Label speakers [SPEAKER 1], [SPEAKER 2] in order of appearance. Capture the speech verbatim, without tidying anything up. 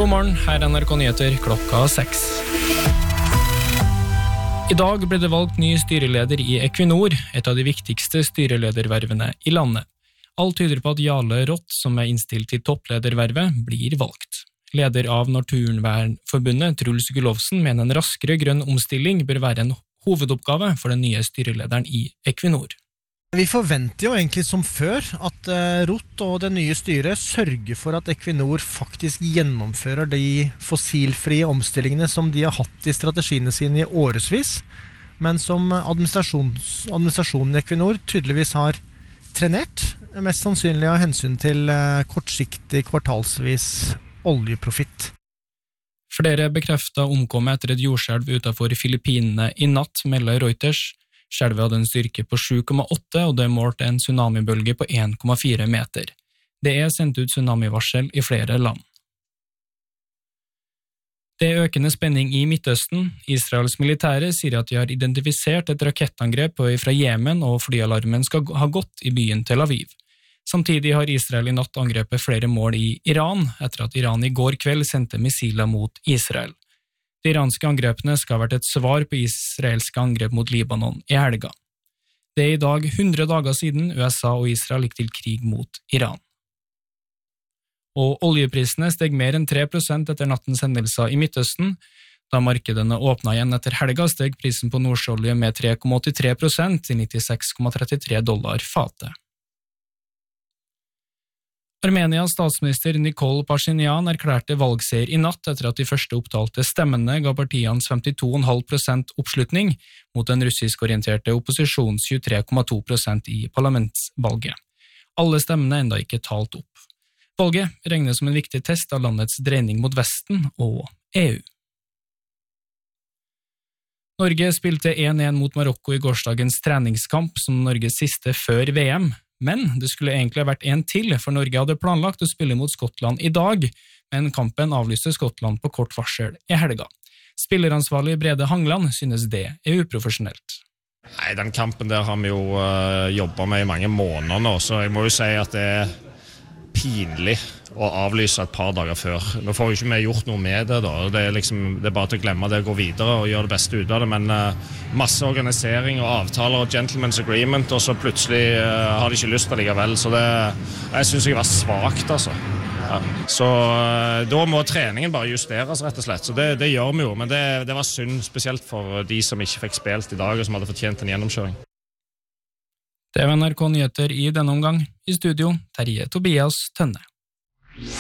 [SPEAKER 1] God morgen, her er N R K Nyheter klokka seks. I dag ble det valgt ny styreleder i Equinor, et av de viktigste styreledervervene i landet. Alt tyder på at Jarle Roth, som er innstilt til toppledervervet, blir valgt. Leder av Naturvernforbundet, Truls Gullovsen, mener en raskere grønn omstilling bør være en hovedoppgave for den nye styrelederen i Equinor.
[SPEAKER 2] Vi forventer jo egentlig som før at Roth og det nye styret sørger for at Equinor faktisk gjennomfører de fossilfrie omstillingene som de har hatt i strategiene sine i årevis, men som administrasjonen i Equinor tydeligvis har trenert, mest sannsynlig av hensyn til kortsiktig kvartalsvis oljeprofitt.
[SPEAKER 1] Flere bekreftet omkommet etter et jordskjelv utenfor Filippinene i natt, melder Reuters. Skjelvet hadde en styrke på sju komma åtte, og det målte en tsunamibølge på en komma fire meter. Det er sendt ut tsunamivarsel i flere land. Det er økende spenning i Midtøsten. Israels militære sier at de har identifisert et rakettangrep fra Jemen, og flyalarmen skal ha gått i byen Tel Aviv. Samtidig har Israel i natt angrepet flere mål i Iran, etter at Iran i går kveld sendte missiler mot Israel. De iranske angrepene skal ha vært et svar på israelske angrep mot Libanon i helga. Det er i dag hundre dager siden U S A og Israel gikk til krig mot Iran. Og oljeprisene steg mer enn tre prosent etter nattens hendelser i Midtøsten. Da markedene åpnet igjen etter helga, steg prisen på nordsjøolje med tre komma åttitre prosent til nittiseks komma trettitre dollar fatet. Armenias statsminister Nikol Pashinyan erklærte valgseier i natt etter at de første opptalte stemmene ga partiets femtito komma fem prosent oppslutning mot den russisk-orienterte opposisjons tjuetre komma to prosent i parlamentsvalget. Alle stemmene er enda ikke talt opp. Valget regnes som en viktig test av landets dreining mot Vesten og E U. Norge spilte en en mot Marokko i gårsdagens treningskamp som Norges siste før V M. Men det skulle egentlig ha vært en til, for Norge hadde planlagt å spille mot Skottland i dag, men kampen avlyste Skottland på kort varsel i helga. Spilleransvarlig Brede Hangland synes det er uprofesjonelt.
[SPEAKER 3] Nei, den kampen der har vi jo uh, jobbet med i mange måneder nå, så jeg må jo si at det er pinlig å avlyse et par dager før. Nå får jo ikke vi gjort noe med det da, det er, liksom, det er bare til å glemme det og gå videre og gjøre det beste ut av det, men uh, masse organisering og avtaler og gentleman's agreement, og så plutselig uh, har de ikke lyst til det likevel, så det, jeg synes jeg var svagt altså. Ja. Så uh, da må treningen bare justeres rett og slett, så det, det gjør vi jo, men det, det var synd spesielt for de som ikke fikk spilt i dag og som hadde fortjent en gjennomkjøring.
[SPEAKER 1] Det var N R K Nyheter i denne omgang. I studio, Terje Tobias Tønne.